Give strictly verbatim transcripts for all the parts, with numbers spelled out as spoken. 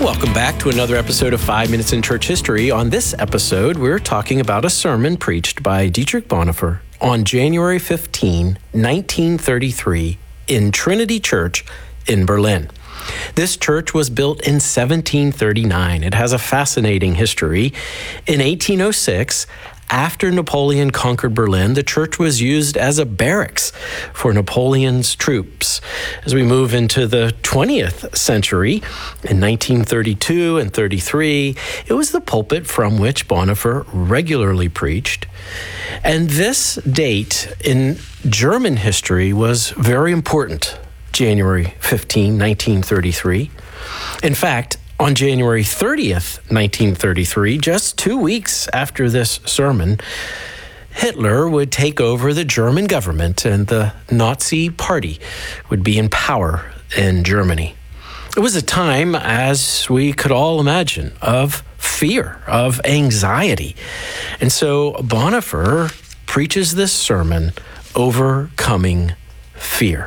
Welcome back to another episode of Five Minutes in Church History. On this episode, we're talking about a sermon preached by Dietrich Bonhoeffer on January fifteenth, nineteen thirty-three in Trinity Church in Berlin. This church was built in seventeen thirty-nine. It has a fascinating history. In eighteen oh six, after Napoleon conquered Berlin, the church was used as a barracks for Napoleon's troops. As we move into the twentieth century, in nineteen thirty-two and thirty-three, it was the pulpit from which Bonhoeffer regularly preached. And this date in German history was very important, January fifteenth, nineteen thirty-three. In fact, on January thirtieth, nineteen thirty-three, just two weeks after this sermon, Hitler would take over the German government and the Nazi Party would be in power in Germany. It was a time, as we could all imagine, of fear, of anxiety. And so Bonhoeffer preaches this sermon, Overcoming Fear.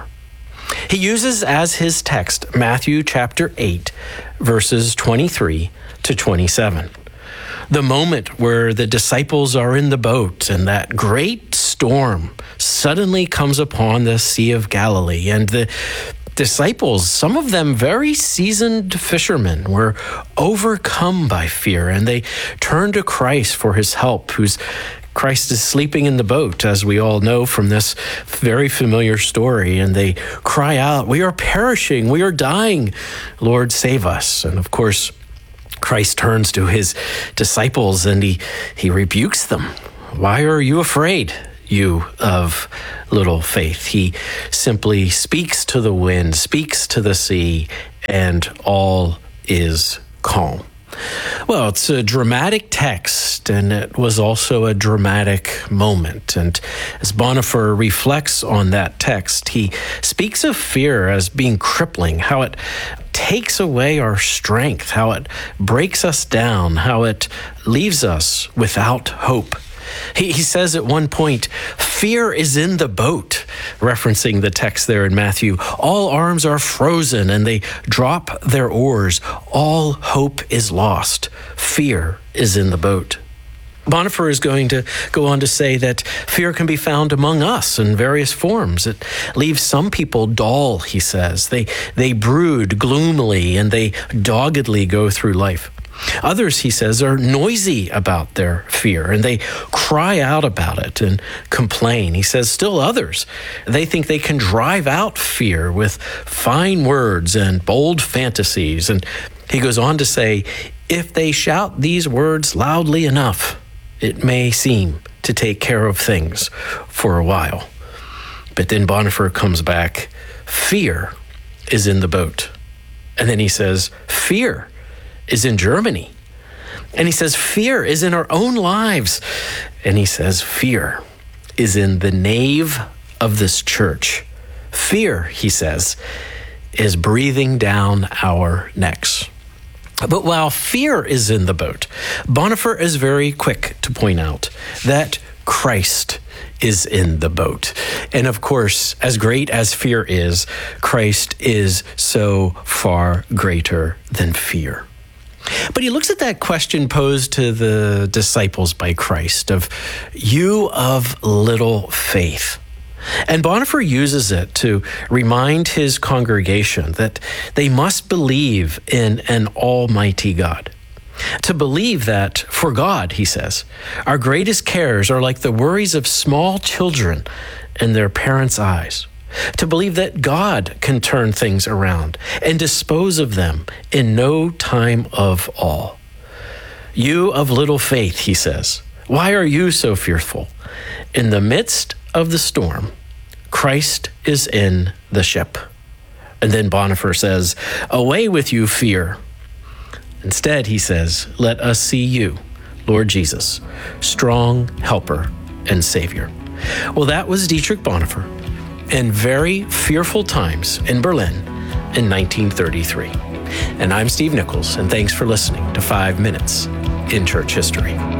He uses as his text Matthew chapter eight, verses twenty-three to twenty-seven. The moment where the disciples are in the boat and that great storm suddenly comes upon the Sea of Galilee, and the disciples, some of them very seasoned fishermen, were overcome by fear, and they turn to Christ for his help, who's Christ is sleeping in the boat, as we all know from this very familiar story, and they cry out, "We are perishing, we are dying, Lord, save us." And of course, Christ turns to his disciples and he, he rebukes them. "Why are you afraid, you of little faith?" He simply speaks to the wind, speaks to the sea, and all is calm. Well, it's a dramatic text, and it was also a dramatic moment. And as Bonhoeffer reflects on that text, he speaks of fear as being crippling, how it takes away our strength, how it breaks us down, how it leaves us without hope. He, he says at one point, "Fear is in the boat," referencing the text there in Matthew. "All arms are frozen and they drop their oars. All hope is lost. Fear is in the boat." Bonhoeffer is going to go on to say that fear can be found among us in various forms. It leaves some people dull, he says. They, they brood gloomily and they doggedly go through life. Others, he says, are noisy about their fear, and they cry out about it and complain. He says still others, they think they can drive out fear with fine words and bold fantasies. And he goes on to say, if they shout these words loudly enough, it may seem to take care of things for a while. But then Bonhoeffer comes back, fear is in the boat. And then he says, fear is in Germany. And he says, fear is in our own lives. And he says, fear is in the nave of this church. Fear, he says, is breathing down our necks. But while fear is in the boat, Bonhoeffer is very quick to point out that Christ is in the boat. And of course, as great as fear is, Christ is so far greater than fear. But he looks at that question posed to the disciples by Christ of, "You of little faith." And Bonhoeffer uses it to remind his congregation that they must believe in an almighty God. To believe that for God, he says, our greatest cares are like the worries of small children in their parents' eyes. To believe that God can turn things around and dispose of them in no time of all. "You of little faith," he says, "why are you so fearful? In the midst of the storm, Christ is in the ship." And then Bonhoeffer says, "Away with you, fear. Instead," he says, "let us see you, Lord Jesus, strong helper and Savior." Well, that was Dietrich Bonhoeffer in very fearful times in Berlin in nineteen thirty-three. And I'm Steve Nichols, and thanks for listening to Five Minutes in Church History.